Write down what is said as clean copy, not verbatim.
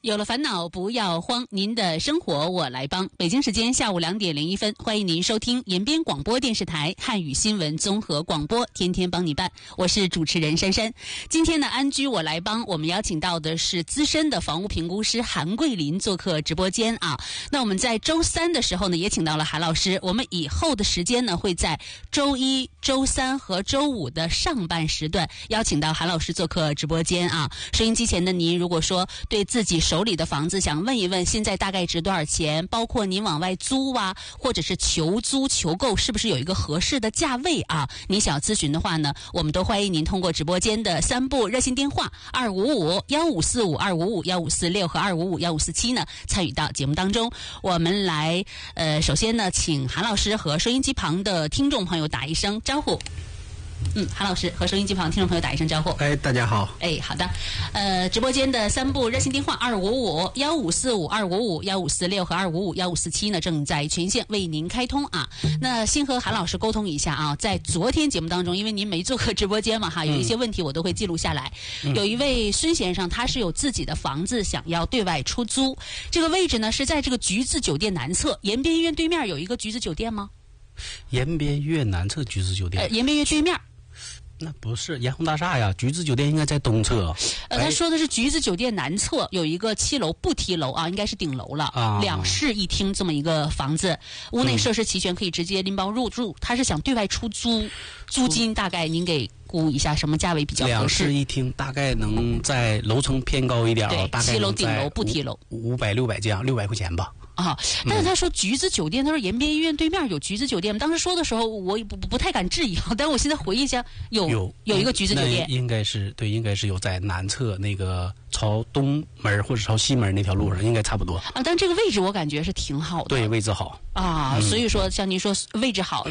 有了烦恼不要慌，您的生活我来帮。北京时间下午2点01分，欢迎您收听延边广播电视台汉语新闻综合广播，天天帮你办，我是主持人珊珊。今天的安居我来帮，我们邀请到的是资深的房屋评估师韩桂林做客直播间啊。那我们在周3的时候呢，也请到了韩老师。我们以后的时间呢，会在周1、周3和周5的上半时段邀请到韩老师做客直播间啊。收音机前的您，如果说对自己手里的房子想问一问现在大概值多少钱，包括您往外租啊，或者是求租求购是不是有一个合适的价位啊，您想要咨询的话呢，我们都欢迎您通过直播间的3部热线电话255-1545-255-1546和255-1547呢参与到节目当中。我们来首先呢请韩老师和收音机旁的听众朋友打一声招呼。韩老师和收音机旁听众朋友打一声招呼。 大家好。 好的。直播间的3部热线电话255-1545-255-1546和255-1547呢正在全线为您开通啊。那先和韩老师沟通一下啊，在昨天节目当中，因为您没做客直播间嘛哈，有一些问题我都会记录下来。有一位孙先生，他是有自己的房子想要对外出租，这个位置呢是在这个橘子酒店南侧，延边医院对面有一个橘子酒店吗？ 延边医院南侧橘子酒店。 延边医院对面。 那不是延鸿大厦呀，橘子酒店应该在东侧。 他说的是橘子酒店南侧有一个7楼不梯楼啊，应该是顶楼了，2室1厅这么一个房子，屋内设施齐全，可以直接拎包入住。他是想对外出租，租金大概您给估一下什么价位比较合适？2 室1厅大概能在楼层偏高一点，大概 7楼顶楼不梯楼 ，500、600这样，600块钱吧。 但是他说橘子酒店，他说延边医院对面有橘子酒店。当时说的时候，我也不太敢质疑，但是我现在回忆一下，有一个橘子酒店， 应该是有在南侧那个朝东门或者朝西门那条路上，应该差不多但这个位置我感觉是挺好的， 对，位置好所以说像您说位置好。